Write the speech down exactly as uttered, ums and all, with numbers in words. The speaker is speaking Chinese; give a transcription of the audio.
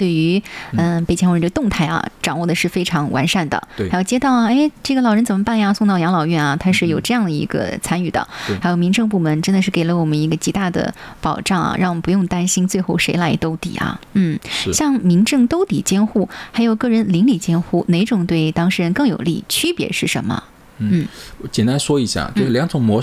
对于嗯、呃、北前人的动态啊掌握的是非常完善的。 对， 还有街道啊，哎，这个老人怎么办呀？送到养老院啊，他是有这样的一个参与的。 嗯、 还有民政部门真的是给了我们一个极大的保障啊，让我们不用担心最后谁来兜底啊。嗯，像民政兜底监护还有个人邻里监护，哪种对当事人更有利？区别是什么？ 嗯，我简单说一下，就是两种模